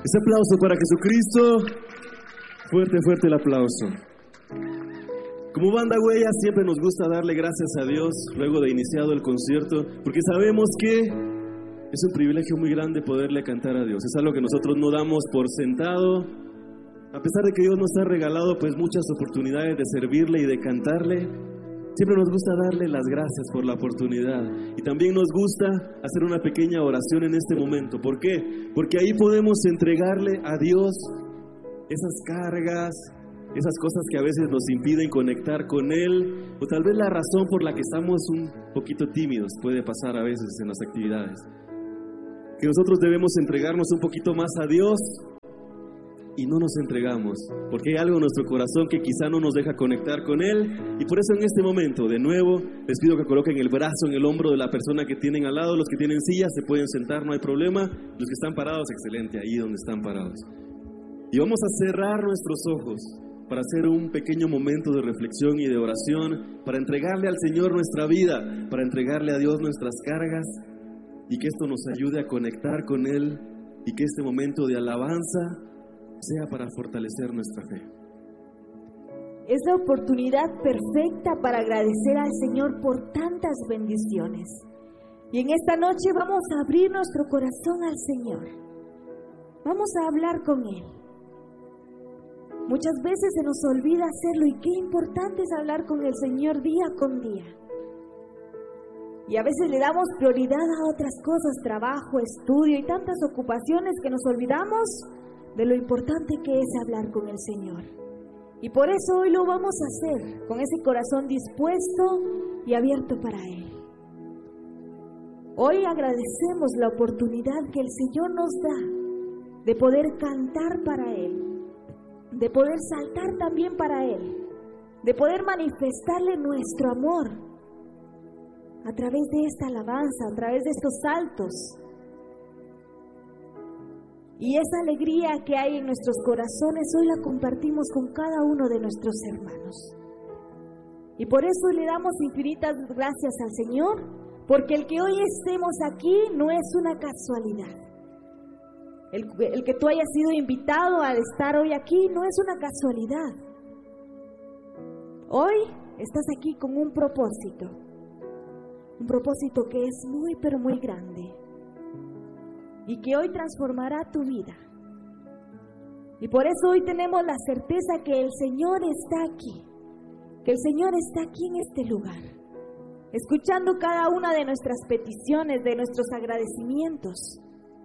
Ese aplauso para Jesucristo. Fuerte, fuerte el aplauso. Como banda Huella siempre nos gusta darle gracias a Dios luego de iniciado el concierto, porque sabemos que es un privilegio muy grande poderle cantar a Dios. Es algo que nosotros no damos por sentado, a pesar de que Dios nos ha regalado pues muchas oportunidades de servirle y de cantarle. Siempre nos gusta darle las gracias por la oportunidad, y también nos gusta hacer una pequeña oración en este momento. ¿Por qué? Porque ahí podemos entregarle a Dios esas cargas, esas cosas que a veces nos impiden conectar con Él, o tal vez la razón por la que estamos un poquito tímidos, puede pasar a veces en las actividades. Que nosotros debemos entregarnos un poquito más a Dios y no nos entregamos, porque hay algo en nuestro corazón que quizá no nos deja conectar con Él, y por eso en este momento, de nuevo, les pido que coloquen el brazo en el hombro de la persona que tienen al lado. Los que tienen sillas se pueden sentar, no hay problema. Los que están parados, excelente, ahí donde están parados. Y vamos a cerrar nuestros ojos para hacer un pequeño momento de reflexión y de oración, para entregarle al Señor nuestra vida, para entregarle a Dios nuestras cargas, y que esto nos ayude a conectar con Él, y que este momento de alabanza sea para fortalecer nuestra fe. Es la oportunidad perfecta para agradecer al Señor por tantas bendiciones. Y en esta noche vamos a abrir nuestro corazón al Señor. Vamos a hablar con Él. Muchas veces se nos olvida hacerlo, y qué importante es hablar con el Señor día con día. Y a veces le damos prioridad a otras cosas, trabajo, estudio y tantas ocupaciones, que nos olvidamos de lo importante que es hablar con el Señor. Y por eso hoy lo vamos a hacer con ese corazón dispuesto y abierto para Él. Hoy agradecemos la oportunidad que el Señor nos da de poder cantar para Él, de poder saltar también para Él, de poder manifestarle nuestro amor a través de esta alabanza, a través de estos saltos. Y esa alegría que hay en nuestros corazones hoy la compartimos con cada uno de nuestros hermanos. Y por eso le damos infinitas gracias al Señor, porque el que hoy estemos aquí no es una casualidad. El que tú hayas sido invitado a estar hoy aquí no es una casualidad. Hoy estás aquí con un propósito que es muy pero muy grande, y que hoy transformará tu vida. Y por eso hoy tenemos la certeza que el Señor está aquí, que el Señor está aquí en este lugar, escuchando cada una de nuestras peticiones, de nuestros agradecimientos,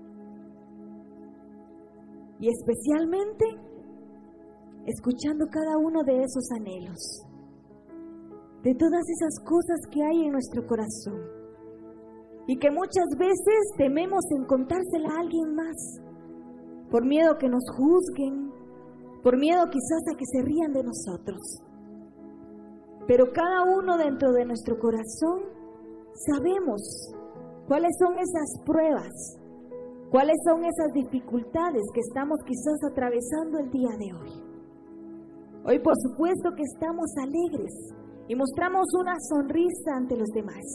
y especialmente escuchando cada uno de esos anhelos, de todas esas cosas que hay en nuestro corazón, y que muchas veces tememos en contársela a alguien más, por miedo a que nos juzguen, por miedo quizás a que se rían de nosotros. Pero cada uno dentro de nuestro corazón sabemos cuáles son esas pruebas, cuáles son esas dificultades que estamos quizás atravesando el día de hoy. Hoy por supuesto que estamos alegres y mostramos una sonrisa ante los demás.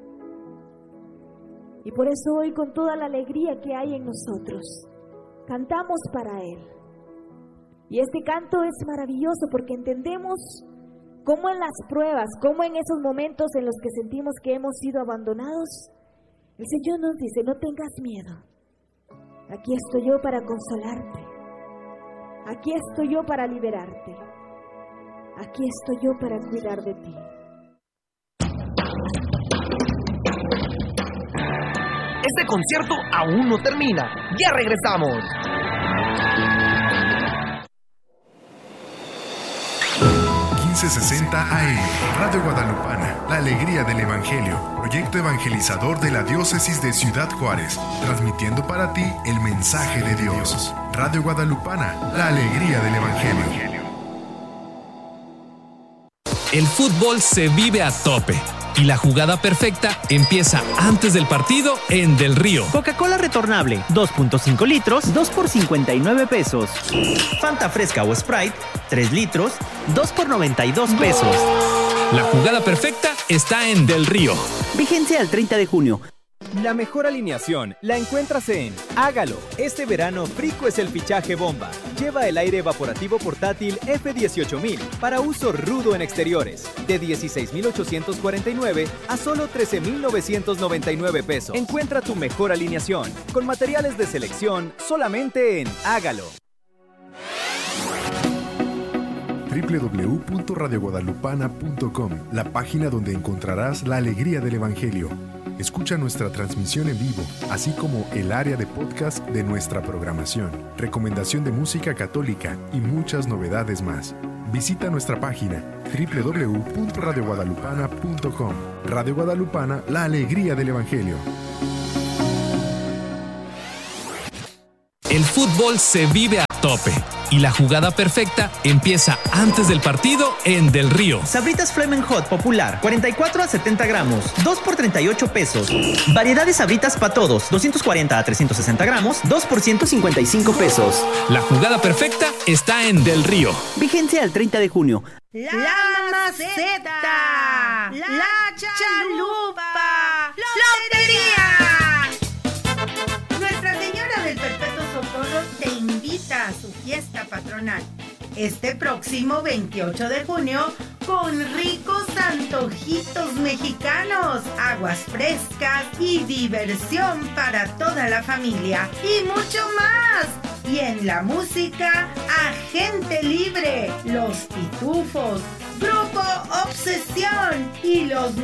Y por eso hoy, con toda la alegría que hay en nosotros, cantamos para Él. Y este canto es maravilloso porque entendemos cómo en las pruebas, cómo en esos momentos en los que sentimos que hemos sido abandonados, el Señor nos dice: no tengas miedo, aquí estoy yo para consolarte, aquí estoy yo para liberarte, aquí estoy yo para cuidar de ti. Este concierto aún no termina. ¡Ya regresamos! AM, Radio Guadalupana, la alegría del Evangelio, proyecto evangelizador de la diócesis de Ciudad Juárez, transmitiendo para ti el mensaje de Dios. Radio Guadalupana, la alegría del Evangelio. El fútbol se vive a tope y la jugada perfecta empieza antes del partido en Del Río. Coca-Cola retornable, 2.5 litros, 2 por 59 pesos. Fanta fresca o Sprite, 3 litros, 2 por 92 pesos. La jugada perfecta está en Del Río. Vigencia al 30 de junio. La mejor alineación la encuentras en Hágalo. Este verano Frico es el fichaje bomba. Lleva el aire evaporativo portátil F18000 para uso rudo en exteriores, de 16,849 a solo 13,999 pesos. Encuentra tu mejor alineación con materiales de selección solamente en Hágalo. www.radioguadalupana.com, la página donde encontrarás la alegría del Evangelio. Escucha nuestra transmisión en vivo, así como el área de podcast de nuestra programación, recomendación de música católica y muchas novedades más. Visita nuestra página www.radioguadalupana.com. Radio Guadalupana, la alegría del Evangelio. El fútbol se vive a tope y la jugada perfecta empieza antes del partido en Del Río. Sabritas Flamin' Hot Popular, 44 a 70 gramos, 2 por 38 pesos. Variedad de Sabritas para todos, 240 a 360 gramos, 2 por 155 pesos. La jugada perfecta está en Del Río. Vigencia al 30 de junio. La maceta, la chalupa, lotería. Nuestra Señora del Perpetuo Socorro te invita a su fiesta patronal este próximo 28 de junio con ricos antojitos mexicanos, aguas frescas y diversión para toda la familia y mucho más. Y en la música, Agente Libre, Los Pitufos, Grupo Obsesión y los